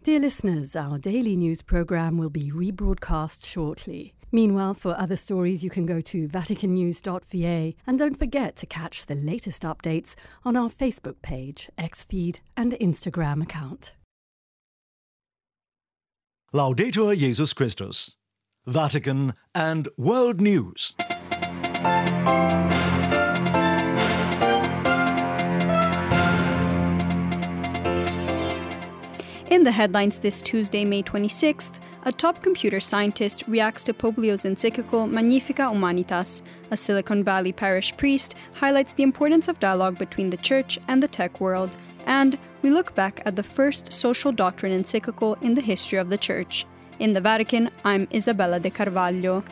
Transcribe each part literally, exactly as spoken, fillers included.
Dear listeners, our daily news programme will be rebroadcast shortly. Meanwhile, for other stories, you can go to vatican news dot v a and don't forget to catch the latest updates on our Facebook page, X feed and Instagram account. Laudetur Jesus Christus. Vatican and World News. In the headlines this Tuesday, May twenty-sixth, a top computer scientist reacts to Pope Leo's encyclical Magnificat Humanitas. A Silicon Valley parish priest highlights the importance of dialogue between the church and the tech world. And we look back at the first social doctrine encyclical in the history of the church. In the Vatican, I'm Isabella De Carvalho.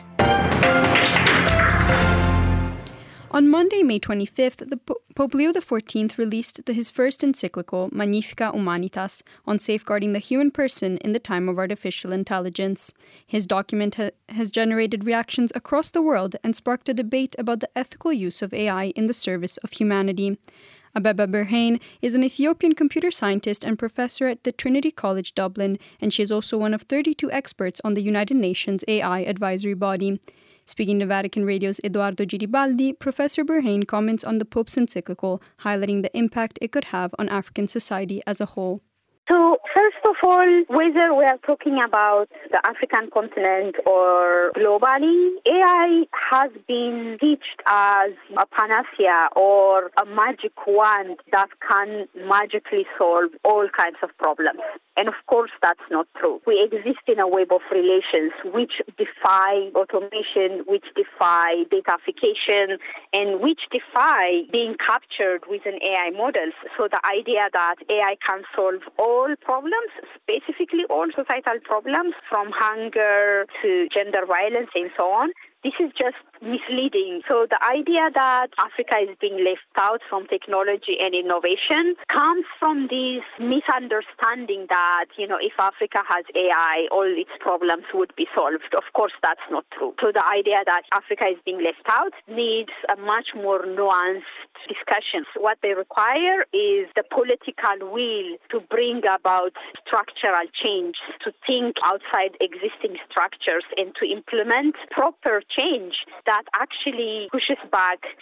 On Monday, May twenty-fifth, the po- Pope Leo the fourteenth released the, his first encyclical, Magnificat Humanitas, on safeguarding the human person in the time of artificial intelligence. His document ha- has generated reactions across the world and sparked a debate about the ethical use of A I in the service of humanity. Abeba Berhane is an Ethiopian computer scientist and professor at the Trinity College Dublin, and she is also one of thirty-two experts on the United Nations A I advisory body. Speaking to Vatican Radio's Edoardo Giribaldi, Professor Berhane comments on the Pope's encyclical, highlighting the impact it could have on African society as a whole. So, first of all, whether we are talking about the African continent or globally, A I has been pitched as a panacea or a magic wand that can magically solve all kinds of problems. And of course, that's not true. We exist in a web of relations which defy automation, which defy datafication, and which defy being captured within A I models. So the idea that A I can solve all problems, specifically all societal problems, from hunger to gender violence and so on, this is just misleading. So the idea that Africa is being left out from technology and innovation comes from this misunderstanding that, you know, if Africa has A I, all its problems would be solved. Of course, that's not true. So the idea that Africa is being left out needs a much more nuanced discussion. What they require is the political will to bring about structural change, to think outside existing structures and to implement proper change that actually pushes back